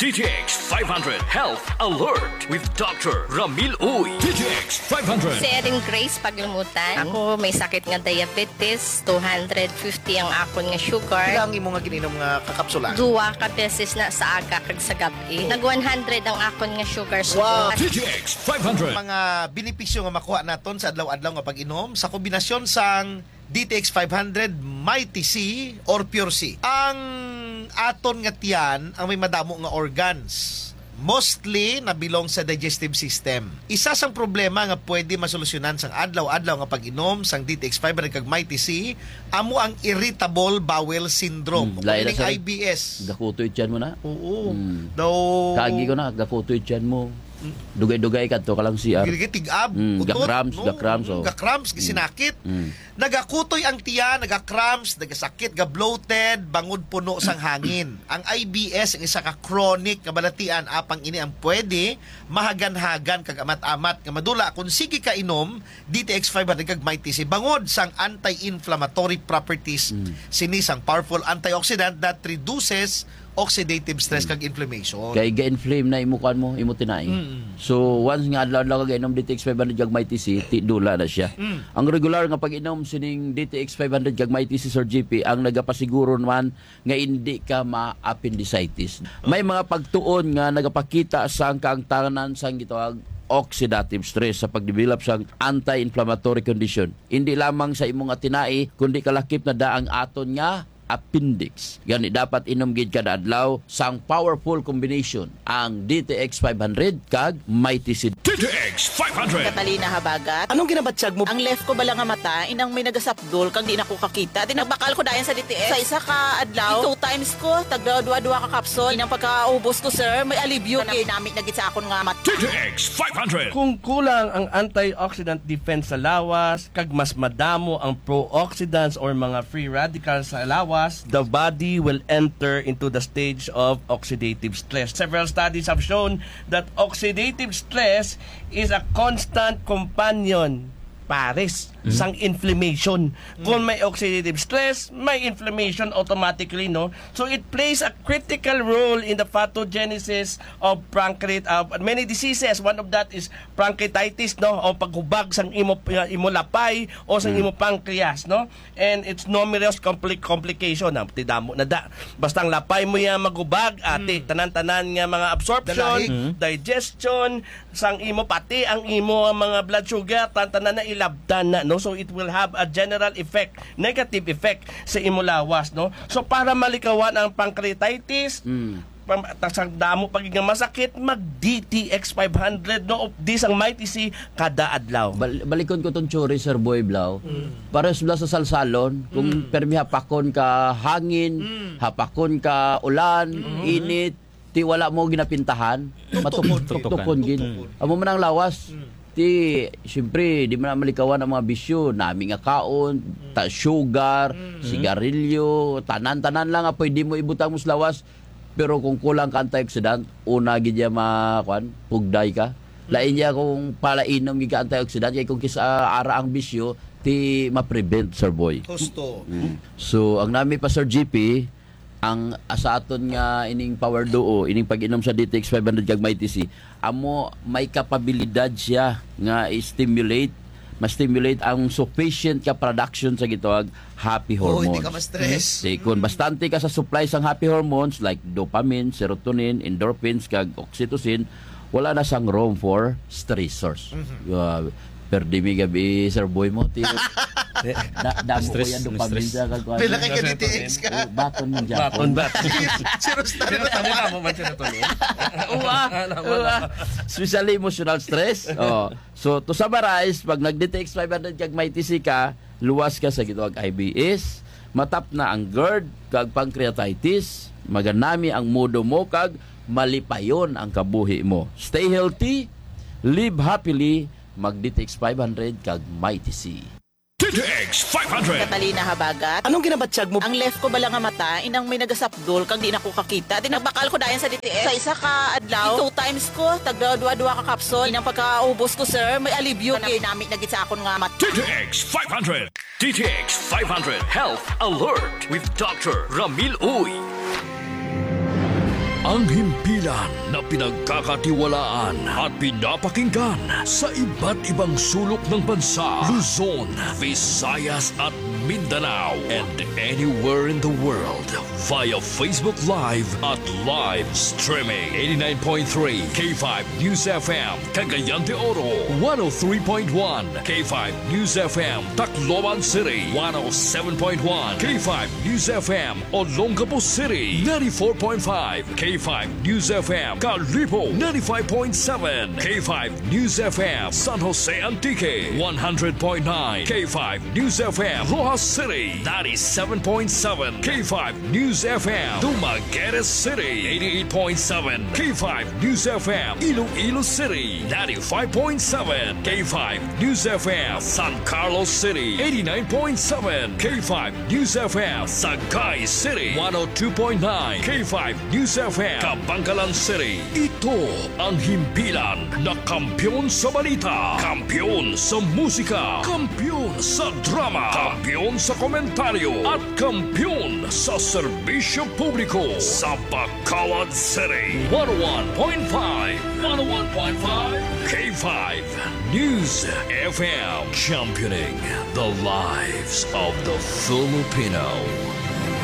DTX 500 Health Alert with Dr. Ramil Uy. DTX 500. Si Erin Grace Paglumutan. Ako may sakit nga diabetes, 250 ang akon nga sugar. Ilang imo nga gininom nga kakapsula? Duwa ka beses na sa aga kag sa gabi. Nag 100 ang akon nga sugar. Wow. DTX 500. Mga benepisyo nga makuha naton sa adlaw-adlaw nga pag-inom sa kombinasyon sang DTX 500 Mighty C or Pure C. Ang aton nga tiyan ang may madamo nga organs. Mostly na belong sa digestive system. Isa sang problema nga pwede masolusyonan sang adlaw-adlaw nga pag-inom sang DTX 500 kag Mighty C amo ang irritable bowel syndrome o Lain na sa IBS. gakutoy tiyan mo na. Oo. Daw Kagi ko na, gakutoy tiyan mo. Dugay-dugay ka to kalang CR. tigab, Gakrams, oh. gakrams, gisinakit. Nagakutoy ang tiyan, nagakrams, nagasakit, ga-bloated, bangod puno sang hangin. Ang IBS ang isa ka chronic nga balatian apang ini ang pwede mahagan-hagan kag amat-amat nga madula kung sige ka inom DTX 500 kag Mighty C bangod sang anti-inflammatory properties sini sang powerful antioxidant that reduces oxidative stress kag inflammation. Kay ga-inflame na imukan mo, imo tinai. So once nga adlaw-adlaw ka inom DTX 500 kag Mighty C, dula na siya. Ang regular nga pag-inom sining DTX 500 kag Mighty C Sir GP ang nagapasiguro naman nga hindi ka ma-appendicitis. May mga pagtuon nga nagapakita sa kaangtanan sang gitawag oxidative stress sa pagdevelop sang anti-inflammatory condition. Hindi lamang sa imong tinai kundi kalakip na daang aton nga appendix. Gani dapat inom gid kada adlaw sang powerful combination ang DTX 500 kag Mighty C. DTX 500. Catalina Habagat. Anong ginabatsyag mo? Ang left ko bala nga mata, inang may nagasapdol kang di na ko kakita. Di nagbakal ko dayan sa DTX. Sa isa ka adlaw, 2 times ko, tagdawa-duwa ka kapsol. Inang pagkaubos ko, sir, may alibyo. Namit na gid sa akon nga mata. DTX 500. Kung kulang ang antioxidant defense sa lawas, kag mas madamo ang pro-oxidants or mga free radicals sa lawas, the body will enter into the stage of oxidative stress. Several studies have shown that oxidative stress is a constant companion pares sang inflammation. Kung may oxidative stress, may inflammation automatically, no? So it plays a critical role in the pathogenesis of many diseases. One of that is pancreatitis, no? O paghubag sang imo lapay o sang imo pancreas, no? And it's numerous complication na tidamo na da. Basta ang lapay mo ya magubag, ate tanan-tanan nga mga absorption, digestion, sang imo pati ang imo mga blood sugar tanan na ilabdan na, no? So it will have a general effect, negative effect sa imo lawas, no? So para malikawan ang pancreatitis, sa damo pagiging masakit, mag DTX 500, no? Of this ang Mighty C kada adlaw. Balikon ko tong chori Sir Boy Blau. Para sa salsalon, kung permi hapakon ka hangin, hapakon ka ulan, init, ti wala mo ginapintahan, matukon gin. Amo man ang lawas. Siyempre, di man malikawan ang mga bisyo, nami nga kaon, sugar, sigarilyo, tanan-tanan lang nga pwede mo ibutang mo sa lawas. Pero kung kulang ka antioxidant, una gid ya pugday ka. Lain niya kung palainom gid ka antioxidant, kay kung kisa ara ang bisyo, ti ma-prevent, Sir Boy. Gusto. So, ang nami pa Sir GP, ang sa aton nga ining power duo, ining pag-inom sa DTX 500 kag Mighty C, amo may kapabilidad siya nga ma-stimulate ang sufficient ka production sa gitawag happy hormones. Hindi ka ma-stress. Kung bastante ka sa supply sang happy hormones like dopamine, serotonin, endorphins kag oxytocin, wala na sang room for stressors. Perdimi gabi Sir Boy mo damo ko yan dopamine sa kagkuhan. Pila kay ka DTX ka. Baton mo Japon. Serious na mo man siya to ni. Especially emotional stress. So to summarize, pag nag-DTX 500 kag Mighty C ka, luwas ka sa gitawag IBS, matap na ang GERD kag pancreatitis, maganami ang mudo mo kag malipayon ang kabuhi mo. Stay healthy, live happily, mag-DTX 500 kag Mighty C. DTX 500. Catalina Habagat. Anong ginabatsyag mo? Ang left ko bala nga mata, inang may nagasapdol kang di na ko kakita. Di nagbakal ko dayan sa DTX. Sa isa ka adlaw, 2 times ko, tagdawa-duwa ka kapsol. Inang pagkaubos ko, sir, may alibyo. Namit na gid sa akon nga mata. DTX 500. DTX 500 Health Alert with Dr. Ramil Uy. Ang himpilan na pinagkakatiwalaan at pinapakinggan sa iba't ibang sulok ng bansa, Luzon, Visayas at Mindanao, and anywhere in the world via Facebook Live at live streaming. 89.3 K5 News FM, Cagayan de Oro. 103.1 K5 News FM, Tacloban City. 107.1 K5 News FM, Olongapo City. 94.5 K5 News FM, Calibo. 95.7 K5 News FM, San Jose Antique. 100.9 K5 News FM, Rojas City. 97.7 K5 News FM, Dumaguete City. 88.7 K5 News FM, Iloilo City. 95.7 K5 News FM, San Carlos City. 89.7 K5 News FM, Sagay City. 102.9 K5 News FM, Kabangkalan City. Ito ang himpilan na kampyon sa balita, kampyon sa musika, kampyon sa drama, kampyon sa komentaryo, at kampyon sa serbisyo publiko sa Bacolod City. 101.5 K5 News FM, championing the lives of the Filipino.